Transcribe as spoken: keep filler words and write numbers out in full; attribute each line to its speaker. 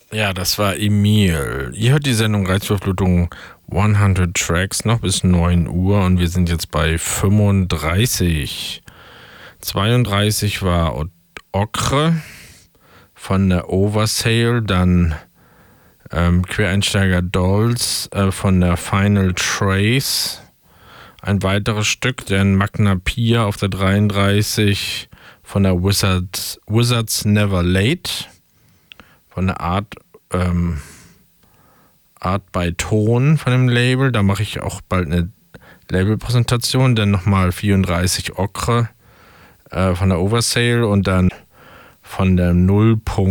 Speaker 1: Ja, das war Emil. Ihr hört die Sendung Reizüberflutung hundert Tracks noch bis neun Uhr und wir sind jetzt bei fünfunddreißig. zweiunddreißig war Ocre von der Oversale, dann ähm, Quereinsteiger Dolls äh, von der Final Trace. Ein weiteres Stück, dann Magna Pia auf der dreiunddreißig von der Wizards, Wizards Never Late. Von der Art, ähm, Art by Ton von dem Label. Da mache ich auch bald eine Labelpräsentation. Dann nochmal vierunddreißig Ocre äh, von der Oversale und dann von der Nullpunkt